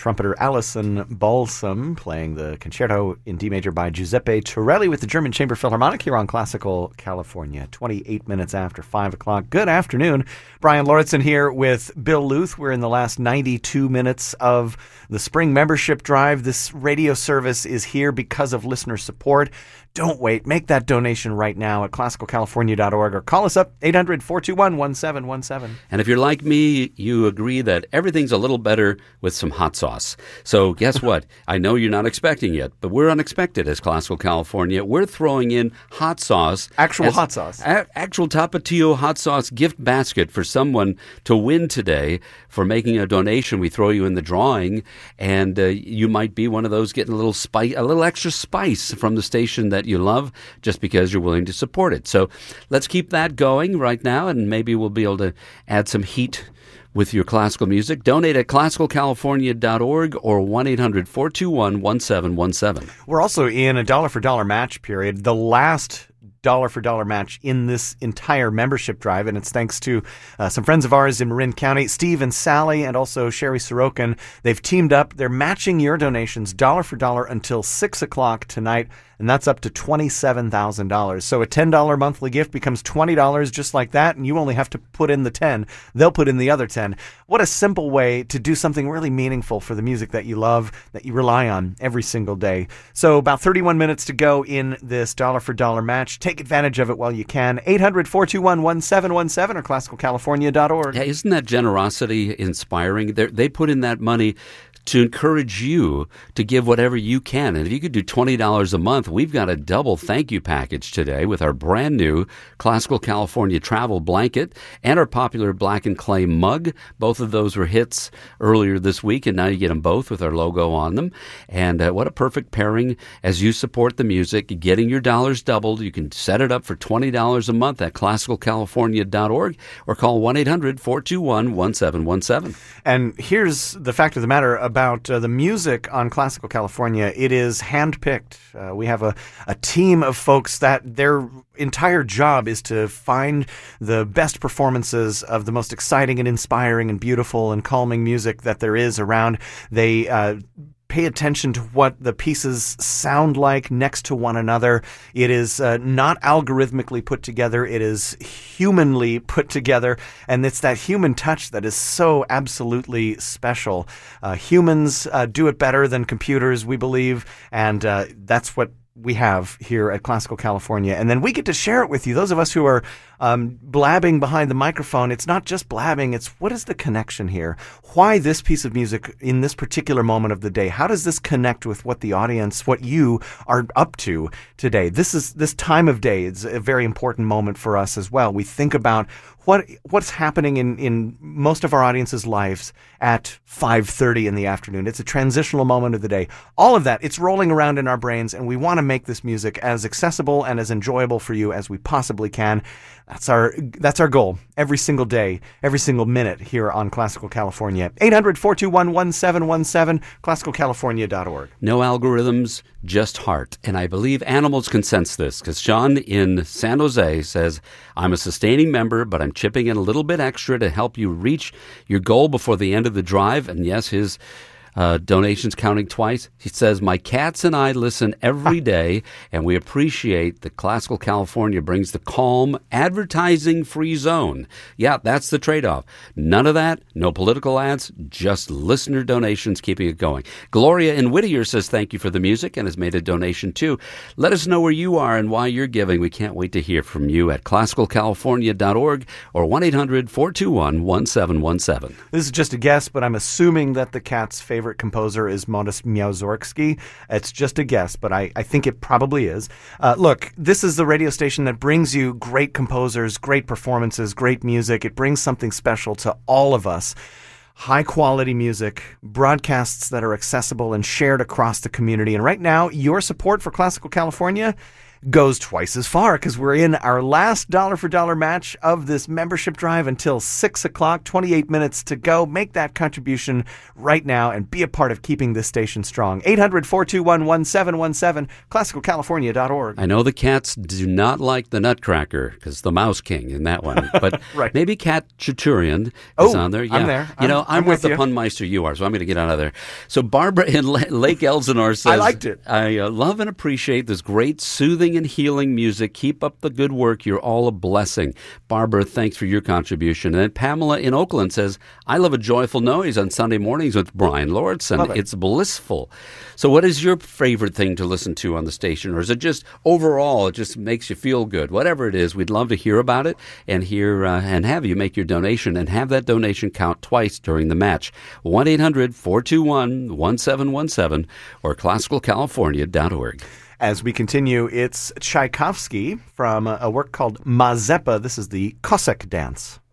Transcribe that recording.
trumpeter Alison Balsam playing the concerto in D major by Giuseppe Torelli with the German Chamber Philharmonic here on Classical California, 28 minutes after 5 o'clock. Good afternoon. Brian Lauritsen here with Bill Luth. We're in the last 92 minutes of the spring membership drive. This radio service is here because of listener support. Don't wait. Make that donation right now at classicalcalifornia.org or call us up 800-421-1717. And if you're like me, you agree that everything's a little better with some hot sauce. So guess what? I know you're not expecting it, but we're unexpected as Classical California. We're throwing in hot sauce. Actual hot sauce. Actual Tapatio hot sauce gift basket for someone to win today for making a donation. We throw you in the drawing, and you might be one of those getting a little extra spice from the station that you love just because you're willing to support it. So let's keep that going right now, and maybe we'll be able to add some heat with your classical music. Donate at classicalcalifornia.org or 1-800-421-1717. We're also in a dollar-for-dollar match period, the last dollar-for-dollar match in this entire membership drive, and it's thanks to some friends of ours in Marin County, Steve and Sally, and also Sherry Sorokin. They've teamed up. They're matching your donations dollar for dollar until 6 o'clock tonight, and that's up to $27,000. So a $10 monthly gift becomes $20 just like that, and you only have to put in the 10. They'll put in the other 10. What a simple way to do something really meaningful for the music that you love, that you rely on every single day. So about 31 minutes to go in this dollar-for-dollar match. Take advantage of it while you can. 800-421-1717 or classicalcalifornia.org. Yeah, isn't that generosity inspiring? They put in that money to encourage you to give whatever you can. And if you could do $20 a month, we've got a double thank you package today with our brand new Classical California travel blanket and our popular Black and Clay mug. Both of those were hits earlier this week, and now you get them both with our logo on them. And what a perfect pairing as you support the music, getting your dollars doubled. You can set it up for $20 a month at classicalcalifornia.org or call 1-800-421-1717. And here's the fact of the matter about the music on Classical California. It is handpicked. We have a team of folks that their entire job is to find the best performances of the most exciting and inspiring and beautiful and calming music that there is around. They pay attention to what the pieces sound like next to one another. It is not algorithmically put together. It is humanly put together, and it's that human touch that is so absolutely special. Humans do it better than computers, we believe, and that's what we have here at Classical California. And then we get to share it with you. Those of us who are blabbing behind the microphone, it's not just blabbing, it's what is the connection here? Why this piece of music in this particular moment of the day? How does this connect with what the audience, what you are up to today? This time of day is a very important moment for us as well. We think about what's happening in most of our audience's lives at 5:30 in the afternoon. It's a transitional moment of the day. All of that, it's rolling around in our brains, and we want to make this music as accessible and as enjoyable for you as we possibly can. That's our goal every single day, every single minute here on Classical California. 800-421-1717, classicalcalifornia.org. No algorithms, just heart. And I believe animals can sense this, because Sean in San Jose says, I'm a sustaining member, but I'm chipping in a little bit extra to help you reach your goal before the end of the drive. And yes, his donations counting twice. He says, my cats and I listen every day, and we appreciate that Classical California brings the calm, advertising-free zone. Yeah, that's the trade-off. None of that, no political ads, just listener donations keeping it going. Gloria in Whittier says thank you for the music and has made a donation too. Let us know where you are and why you're giving. We can't wait to hear from you at classicalcalifornia.org or 1-800-421-1717. This is just a guess, but I'm assuming that the cat's favorite composer is Modest Mussorgsky. It's just a guess, but I think it probably is. Look, this is the radio station that brings you great composers, great performances, great music. It brings something special to all of us. High-quality music, broadcasts that are accessible and shared across the community. And right now, your support for Classical California goes twice as far because we're in our last dollar-for-dollar match of this membership drive until 6 o'clock, 28 minutes to go. Make that contribution right now and be a part of keeping this station strong. 800-421-1717, classicalcalifornia.org. I know the cats do not like the Nutcracker because the Mouse King in that one, but right. Maybe Cat Chiturian is on there. Yeah. I'm there. I'm not with the Pun Meister you are, so I'm going to get out of there. So Barbara in Lake Elsinore says, I liked it. I love and appreciate this great soothing and healing music. Keep up the good work. You're all a blessing. Barbara, thanks for your contribution. And then Pamela in Oakland says, I love a joyful noise on Sunday mornings with Brian Lordson. It's blissful. So what is your favorite thing to listen to on the station? Or is it just overall, it just makes you feel good? Whatever it is, we'd love to hear about it and hear and have you make your donation and have that donation count twice during the match. 1-800-421-1717 or classicalcalifornia.org. As we continue, it's Tchaikovsky from a work called Mazeppa. This is the Cossack dance.